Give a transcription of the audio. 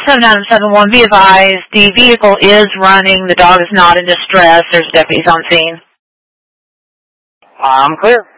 7971, be advised, the vehicle is running, the dog is not in distress, there's deputies on scene. I'm clear.